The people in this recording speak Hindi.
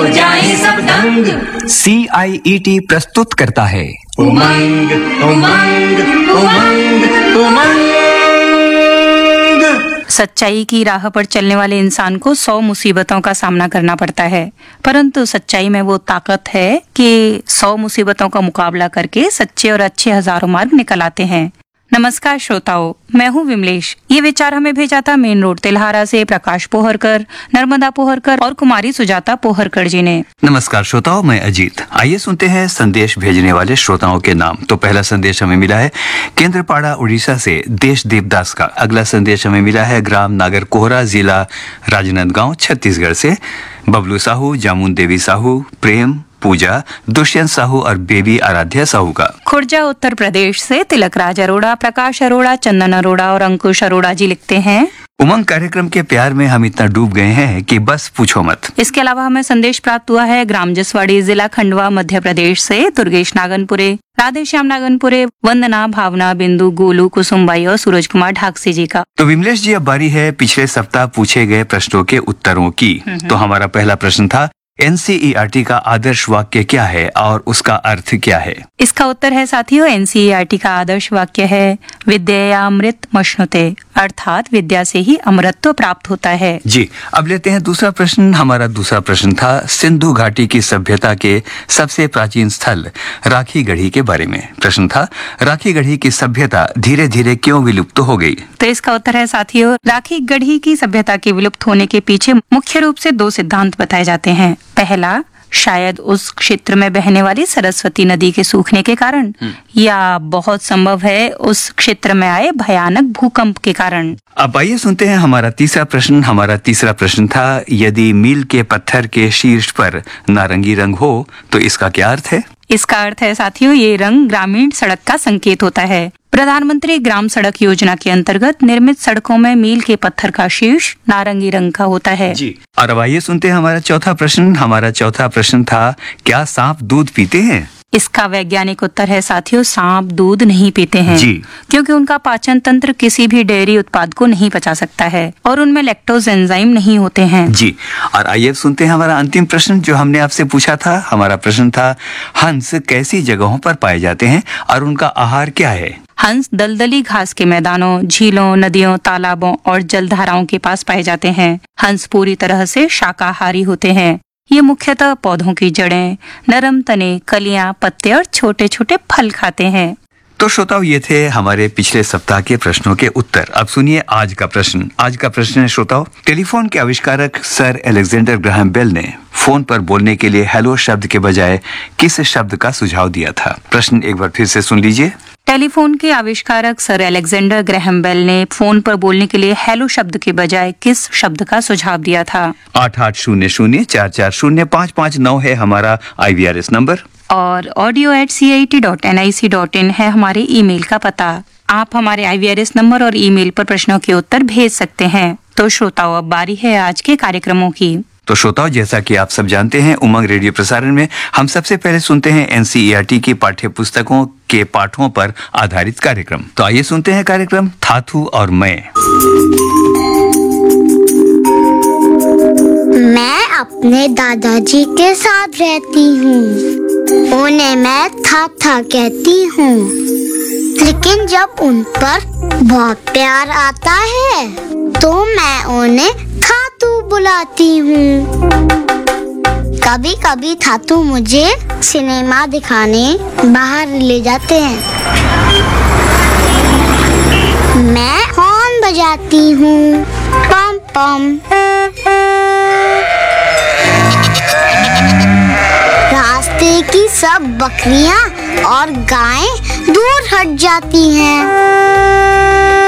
हो जाए सब दंग। CIET प्रस्तुत करता है उमंग उमंग उमंग उमंग। सच्चाई की राह पर चलने वाले इंसान को 100 मुसीबतों का सामना करना पड़ता है, परंतु सच्चाई में वो ताकत है कि 100 मुसीबतों का मुकाबला करके सच्चे और अच्छे हजारों मार्ग निकल आते हैं। नमस्कार श्रोताओं, मैं हूँ विमलेश। ये विचार हमें भेजा था मेन रोड तिल्हारा से प्रकाश पोहरकर, नर्मदा पोहरकर और कुमारी सुजाता पोहरकर जी ने। नमस्कार श्रोताओं, मैं अजीत। आइए सुनते हैं संदेश भेजने वाले श्रोताओं के नाम। तो पहला संदेश हमें मिला है केंद्रपाड़ा उड़ीसा से देश देवदास का। अगला संदेश हमें मिला है ग्राम नागर कोहरा, जिला राजनांदगांव, छत्तीसगढ़ से बबलू साहू, जामुन देवी साहू, प्रेम, पूजा, दुष्यंत साहू और बेबी आराध्या साहू का। खुर्जा उत्तर प्रदेश से तिलक राज अरोड़ा, प्रकाश अरोड़ा, चंदन अरोड़ा और अंकुश अरोड़ा जी लिखते हैं उमंग कार्यक्रम के प्यार में हम इतना डूब गए हैं कि बस पूछो मत। इसके अलावा हमें संदेश प्राप्त हुआ है ग्राम जसवाड़ी, जिला खंडवा, मध्य प्रदेश से दुर्गेश नागनपुरे, राधेश्याम नागनपुरे, वंदना, भावना, बिंदु, गोलू, कुसुमबाई और सूरज कुमार ढाकसी जी का। तो विमलेश जी, अब बारी है पिछले सप्ताह पूछे गए प्रश्नों के उत्तरों की। तो हमारा पहला प्रश्न था NCERT का आदर्श वाक्य क्या है और उसका अर्थ क्या है? इसका उत्तर है साथियों, NCERT का आदर्श वाक्य है विद्या अमृत मश्नुते, अर्थात विद्या से ही अमृतत्व प्राप्त होता है। जी, अब लेते हैं दूसरा प्रश्न। हमारा दूसरा प्रश्न था सिंधु घाटी की सभ्यता के सबसे प्राचीन स्थल राखी गढ़ी के बारे में। प्रश्न था राखी गढ़ी की सभ्यता धीरे धीरे क्यों विलुप्त हो गई? तो इसका उत्तर है साथियों, राखी गढ़ी की सभ्यता के विलुप्त होने के पीछे मुख्य रूप से 2 सिद्धांत बताए जाते हैं। पहला, शायद उस क्षेत्र में बहने वाली सरस्वती नदी के सूखने के कारण, या बहुत संभव है उस क्षेत्र में आए भयानक भूकंप के कारण। अब आइए सुनते हैं हमारा तीसरा प्रश्न। हमारा तीसरा प्रश्न था यदि मील के पत्थर के शीर्ष पर नारंगी रंग हो तो इसका क्या अर्थ है? इसका अर्थ है साथियों, ये रंग ग्रामीण सड़क का संकेत होता है। प्रधानमंत्री ग्राम सड़क योजना के अंतर्गत निर्मित सड़कों में मील के पत्थर का शीर्ष नारंगी रंग का होता है। जी, और अब आइए सुनते हैं हमारा चौथा प्रश्न। हमारा चौथा प्रश्न था क्या सांप दूध पीते हैं? इसका वैज्ञानिक उत्तर है साथियों, सांप दूध नहीं पीते हैं जी, क्योंकि उनका पाचन तंत्र किसी भी डेयरी उत्पाद को नहीं पचा सकता है और उनमें लैक्टोज एंजाइम नहीं होते हैं। जी, और आइए सुनते हैं हमारा अंतिम प्रश्न जो हमने आपसे पूछा था। हमारा प्रश्न था हंस कैसी जगहों पर पाए जाते हैं और उनका आहार क्या है? हंस दलदली घास के मैदानों, झीलों, नदियों, तालाबों और जलधाराओं के पास पाए जाते हैं। हंस पूरी तरह से शाकाहारी होते हैं। ये मुख्यतः पौधों की जड़ें, नरम तने, कलियां, पत्ते और छोटे छोटे फल खाते हैं। तो श्रोताओं, ये थे हमारे पिछले सप्ताह के प्रश्नों के उत्तर। अब सुनिए आज का प्रश्न। आज का प्रश्न है श्रोताओं, टेलीफोन के आविष्कारक सर अलेक्जेंडर ग्राहम बेल ने फोन पर बोलने के लिए हेलो शब्द के बजाय किस शब्द का सुझाव दिया था? प्रश्न एक बार फिर से सुन लीजिए। टेलीफोन के आविष्कारक सर अलेक्जेंडर ग्राहम बेल ने फोन पर बोलने के लिए हेलो शब्द के बजाय किस शब्द का सुझाव दिया था? 8800440559 है हमारा IVRS नंबर और audio@CIET.nic.in है हमारे ईमेल का पता। आप हमारे IVRS नंबर और ईमेल पर प्रश्नों के उत्तर भेज सकते हैं। तो श्रोताओं, अब बारी है आज के कार्यक्रमों की। तो श्रोताओं, जैसा कि आप सब जानते हैं, उमंग रेडियो प्रसारण में हम सबसे पहले सुनते हैं NCERT की पाठ्य पुस्तकों के पाठों पर आधारित कार्यक्रम। तो आइए सुनते हैं कार्यक्रम थाथू और मैं अपने दादाजी के साथ रहती हूँ। उन्हें मैं थाथा कहती हूँ, लेकिन जब उन पर बहुत प्यार आता है तो मैं उन्हें थातू बुलाती हूँ। कभी कभी थातू मुझे सिनेमा दिखाने बाहर ले जाते हैं। मैं हॉर्न बजाती हूँ, पम पम। रास्ते की सब बकरियां और गायें दूर हट जाती हैं।